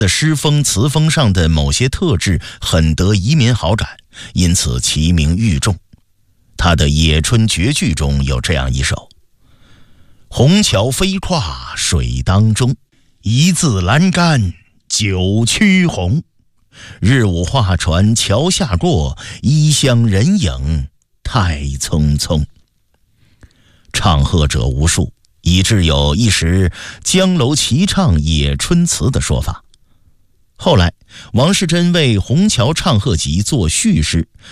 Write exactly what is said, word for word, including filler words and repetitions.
的诗风词风上的某些特质很得移民好感，因此其名誉重。他的《野春绝句》中有这样一首：虹桥飞跨水当中，一字栏杆九曲红。日午画船桥下过，衣香人影太匆匆。唱和者无数，以致有一时江楼齐唱野春词的说法。后来王世贞为《虹桥唱和集》作序诗，